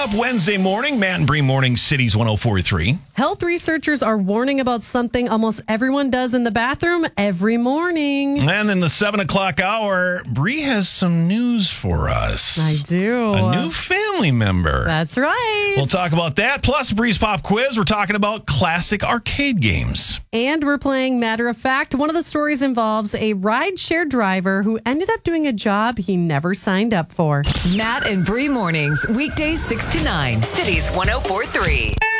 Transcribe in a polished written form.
up Wednesday morning, Matt and Bree Morning Cities 104.3. Health researchers are warning about something almost everyone does in the bathroom every morning. And in the 7 o'clock hour, Bree has some news for us. I do. A new family member. That's right. We'll talk about that. Plus, Bree's Pop Quiz. We're talking about classic arcade games. And we're playing Matter of Fact. One of the stories involves a rideshare driver who ended up doing a job he never signed up for. Matt and Bree Mornings, weekdays 6 to 9, Cities 104.3.